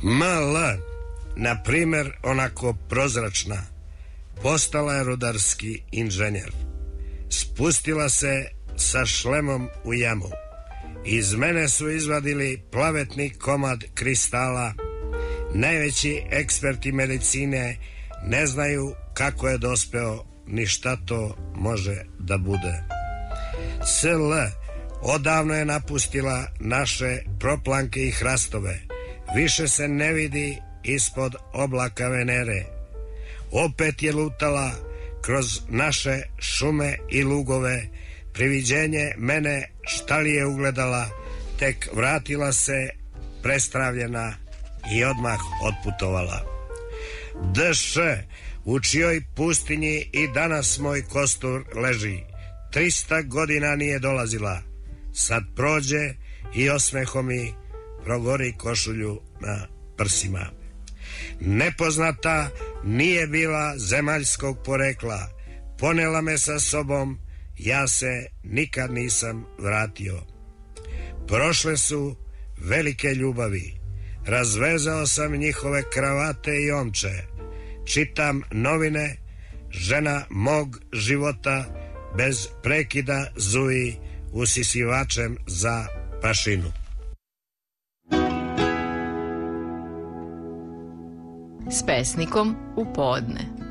ML, na primer, onako prozračna, postala je rudarski inženjer. Spustila se sa šlemom u jamu. Iz mene su izvadili plavetni komad kristala. Najveći eksperti medicine ne znaju kako je dospeo ni šta to može da bude. SL odavno je napustila naše proplanke i hrastove. Više se ne vidi ispod oblaka Venere. Opet je lutala kroz naše šume i lugove. Priviđenje mene šta li je ugledala, tek vratila se prestravljena i odmah otputovala. DŠ, u čijoj pustinji i danas moj kostur leži. 300 godina nije dolazila. Sad prođe i osmehom mi progori košulju na prsima. Nepoznata nije bila zemaljskog porekla. Ponela me sa sobom, ja se nikad nisam vratio. Prošle su velike ljubavi. Razvezao sam njihove kravate i omče. Čitam novine, žena mog života bez prekida zuji usisivačem za prašinu. S pesnikom u podne.